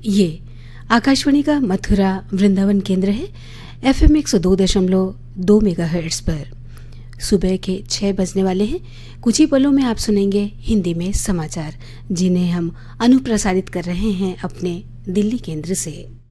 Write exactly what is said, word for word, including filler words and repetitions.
ये आकाशवाणी का मथुरा वृंदावन केंद्र है। एफएम एक सौ दो दशमलव दो मेगाहर्ट्ज पर सुबह के छह बजने वाले हैं। कुछ ही पलों में आप सुनेंगे हिंदी में समाचार, जिन्हें हम अनुप्रसारित कर रहे हैं अपने दिल्ली केंद्र से।